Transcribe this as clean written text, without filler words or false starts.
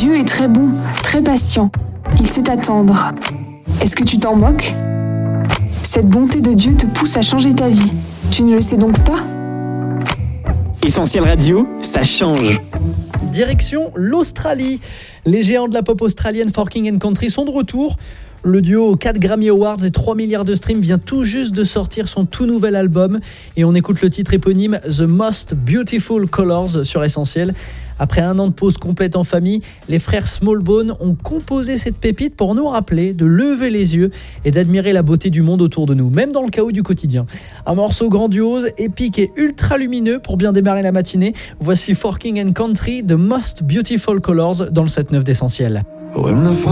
Dieu est très bon, très patient. Il sait attendre. Est-ce que tu t'en moques ? Cette bonté de Dieu te pousse à changer ta vie. Tu ne le sais donc pas ? Essentiel Radio, ça change. Direction l'Australie. Les géants de la pop australienne Forking & Country sont de retour. Le duo aux 4 Grammy Awards et 3 milliards de streams vient tout juste de sortir son tout nouvel album. Et on écoute le titre éponyme The Most Beautiful Colors sur Essentiel. Après un an de pause complète en famille, les frères Smallbone ont composé cette pépite pour nous rappeler de lever les yeux et d'admirer la beauté du monde autour de nous, même dans le chaos du quotidien. Un morceau grandiose, épique et ultra lumineux pour bien démarrer la matinée. Voici Forking & Country, The Most Beautiful Colors dans le 7-9 d'Essentiel.